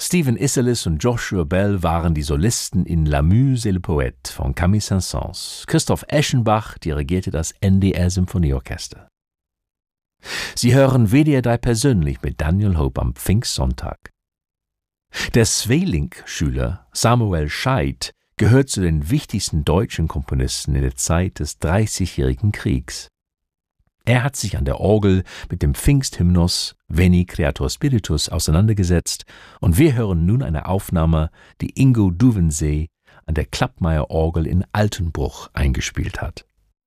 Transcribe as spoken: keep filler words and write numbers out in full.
Stephen Isserlis und Joshua Bell waren die Solisten in La Muse et le Poète von Camille Saint-Saëns. Christoph Eschenbach dirigierte das N D R-Symphonieorchester. Sie hören W D R drei persönlich mit Daniel Hope am Pfingstsonntag. Der Sweelinck-Schüler Samuel Scheidt gehört zu den wichtigsten deutschen Komponisten in der Zeit des Dreißigjährigen Kriegs. Er hat sich an der Orgel mit dem Pfingsthymnus Veni Creator Spiritus auseinandergesetzt und wir hören nun eine Aufnahme, die Ingo Duvensee an der Klappmeier-Orgel in Altenbruch eingespielt hat.